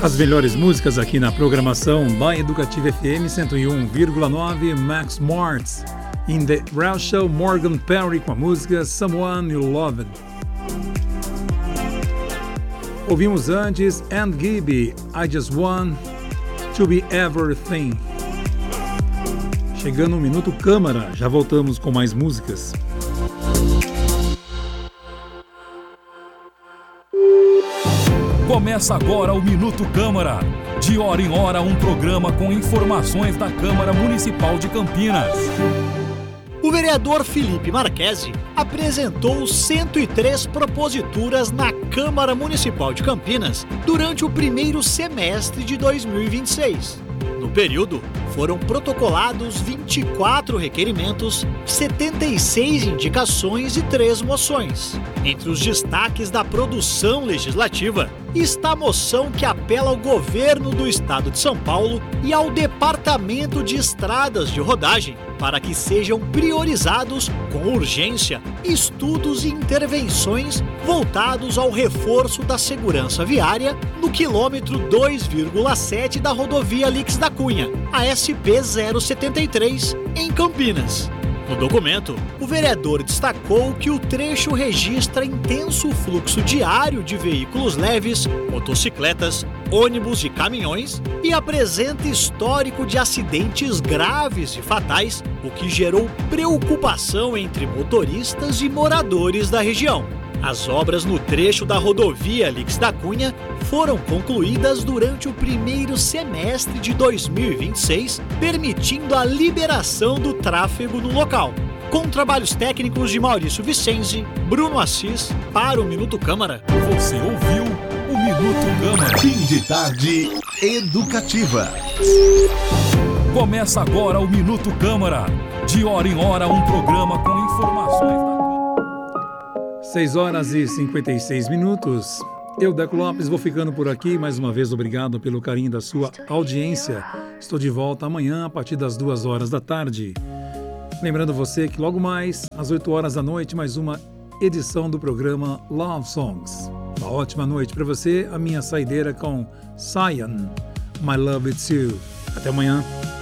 As melhores músicas aqui na programação da Educativa FM 101,9. Max Martins, In the Real Show, Morgan Perry com a música Someone You Loved. Ouvimos antes And Gibby, I Just Want to Be Everything. Chegando no Minuto Câmara, já voltamos com mais músicas. Começa agora o Minuto Câmara. De hora em hora, um programa com informações da Câmara Municipal de Campinas. O vereador Felipe Marquesi apresentou 103 proposituras na Câmara Municipal de Campinas durante o primeiro semestre de 2026. No período, foram protocolados 24 requerimentos, 76 indicações e 3 moções. Entre os destaques da produção legislativa está a moção que apela ao governo do estado de São Paulo e ao Departamento de Estradas de Rodagem para que sejam priorizados, com urgência, estudos e intervenções voltados ao reforço da segurança viária no quilômetro 2,7 da rodovia Alix da Cunha, a SP-073, em Campinas. No documento, o vereador destacou que o trecho registra intenso fluxo diário de veículos leves, motocicletas, ônibus e caminhões e apresenta histórico de acidentes graves e fatais, o que gerou preocupação entre motoristas e moradores da região. As obras no trecho da rodovia Alix da Cunha foram concluídas durante o primeiro semestre de 2026, permitindo a liberação do tráfego no local. Com trabalhos técnicos de Maurício Vicenzi, Bruno Assis, para o Minuto Câmara. Você ouviu o Minuto Câmara. Fim de tarde educativa. Começa agora o Minuto Câmara. De hora em hora, um programa com informações da Câmara. 6 horas e 56 minutos. Eu, Deco Lopes, vou ficando por aqui. Mais uma vez, obrigado pelo carinho da sua audiência. Estou de volta amanhã, a partir das 2 horas da tarde. Lembrando você que logo mais, às 8 horas da noite, mais uma edição do programa Love Songs. Uma ótima noite para você. A minha saideira com Cyan, My Love It's You. Até amanhã.